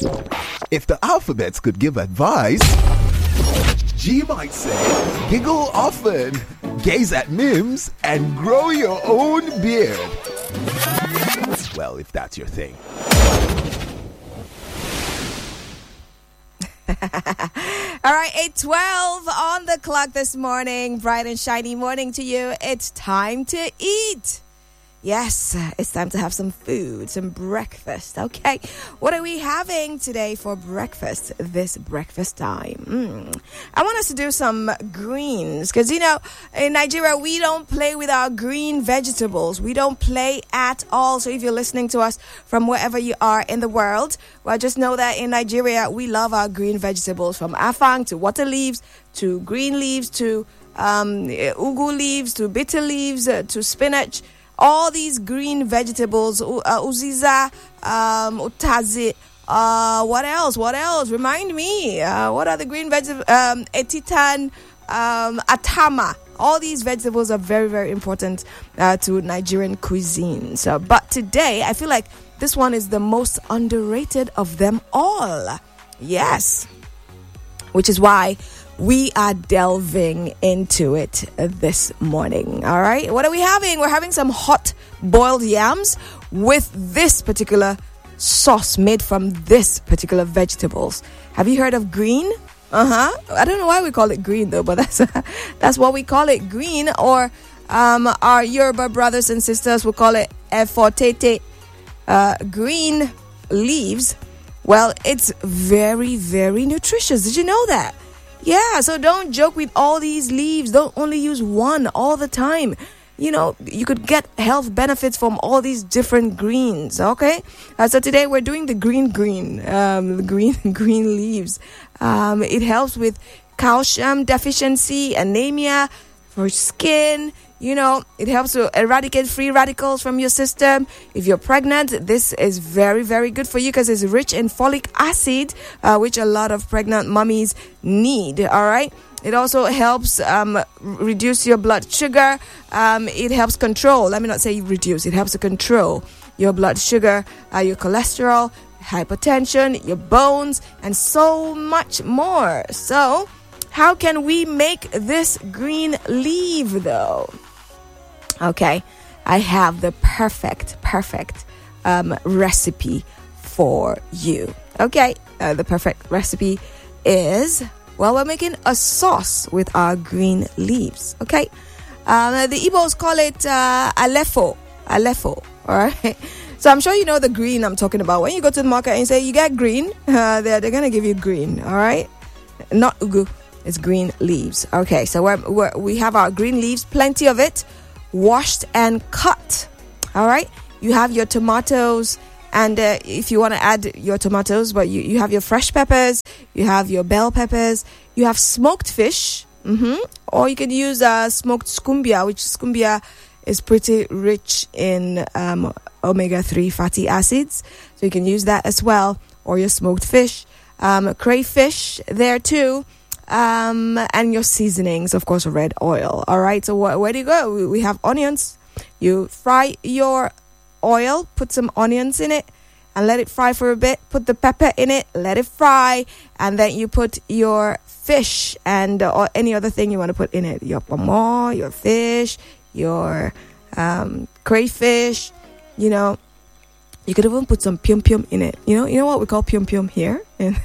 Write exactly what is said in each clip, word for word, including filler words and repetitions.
If the alphabets could give advice, G might say, giggle often, gaze at memes, and grow your own beard. Well, if that's your thing. All right, eight twelve on the clock this morning. Bright and shiny morning to you. It's time to eat. Yes, it's time to have some food, some breakfast. Okay, what are we having today for breakfast this breakfast time? Mm. I want us to do some greens because, you know, in Nigeria, we don't play with our green vegetables. We don't play at all. So if you're listening to us from wherever you are in the world, well, just know that in Nigeria, we love our green vegetables, from afang to water leaves to green leaves to um, ugu leaves to bitter leaves uh, to spinach. All these green vegetables, uh, uziza, um, utazi, uh, what else? What else? Remind me. Uh, what are the green vegetables? Um, etitan, um, atama. All these vegetables are very, very important uh, to Nigerian cuisine. So, but today, I feel like this one is the most underrated of them all. Yes. Which is why we are delving into it this morning. All right. What are we having? We're having some hot boiled yams with this particular sauce made from this particular vegetables. Have you heard of green? Uh-huh. I don't know why we call it green though, but that's that's what we call it, green. Or um, our Yoruba brothers and sisters will call it efotete, uh, green leaves. Well, it's very, very nutritious. Did you know that? Yeah, so don't joke with all these leaves. Don't only use one all the time. You know, you could get health benefits from all these different greens, okay? Uh, so today we're doing the green green, um, the green green leaves. Um, it helps with calcium deficiency, anemia, for skin. You know, it helps to eradicate free radicals from your system. If you're pregnant, this is very, very good for you because it's rich in folic acid, uh, which a lot of pregnant mummies need, all right? It also helps um, reduce your blood sugar. Um, it helps control, let me not say reduce, it helps to control your blood sugar, uh, your cholesterol, hypertension, your bones, and so much more. So, how can we make this green leaf, though? Okay, I have the perfect, perfect um, recipe for you. Okay, uh, the perfect recipe is, well, we're making a sauce with our green leaves. Okay, um, the Igbos call it uh, alefo, alefo. All right. So I'm sure you know the green I'm talking about. When you go to the market and you say you get green, uh, they're they're gonna give you green. All right, not ugu. It's green leaves. Okay, so we're, we're, we have our green leaves, plenty of it, washed and cut. All right, you have your tomatoes, and uh, if you want to add your tomatoes, but you, you have your fresh peppers, you have your bell peppers, you have smoked fish, mm-hmm. or you can use uh, smoked scumbia, which scumbia is pretty rich in um, omega three fatty acids, so you can use that as well, or your smoked fish, um, crayfish there too. Um, and your seasonings, of course, red oil. All right, so wh- where do you go? We, we have onions. You fry your oil, put some onions in it, and let it fry for a bit. Put the pepper in it, let it fry, and then you put your fish and uh, or any other thing you want to put in it. Your pomo, your fish, your um, crayfish. You know, you could even put some pium pium in it. You know, you know what we call pium pium here.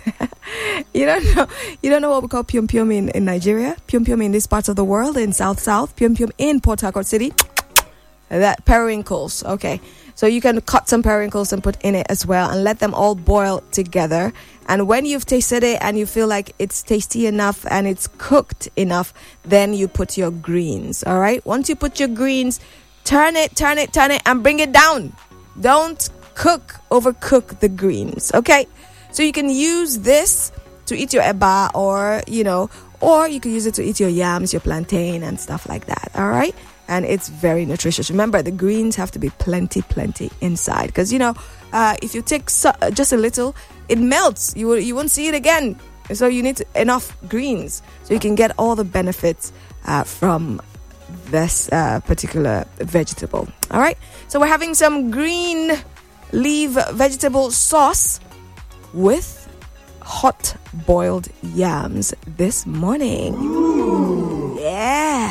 you don't know, you don't know what we call pium pium in, in Nigeria. Pium pium in this part of the world, in South South. Pium pium in Port Harcourt City. That periwinkles. Okay, so you can cut some periwinkles and put in it as well, and let them all boil together. And when you've tasted it and you feel like it's tasty enough and it's cooked enough, then you put your greens. All right. Once you put your greens, turn it, turn it, turn it, and bring it down. Don't cook, overcook the greens. Okay. So you can use this to eat your eba, or, you know, or you can use it to eat your yams, your plantain, and stuff like that. All right. And it's very nutritious. Remember, the greens have to be plenty, plenty inside. Because, you know, uh, if you take so, uh, just a little, it melts. You, will, you won't see it again. So you need enough greens so you can get all the benefits uh, from this uh, particular vegetable. All right. So we're having some green leaf vegetable sauce with hot boiled yams this morning. Ooh. Yeah.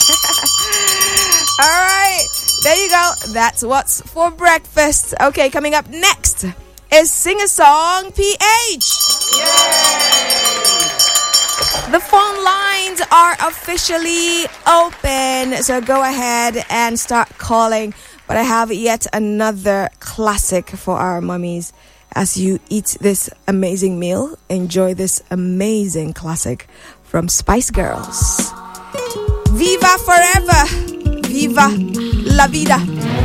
All right. There you go. That's what's for breakfast. Okay, coming up next is Sing a Song P H. Yay! The phone lines are officially open, so go ahead and start calling. But I have yet another classic for our mummies. As you eat this amazing meal, enjoy this amazing classic from Spice Girls. Viva forever! Viva la vida!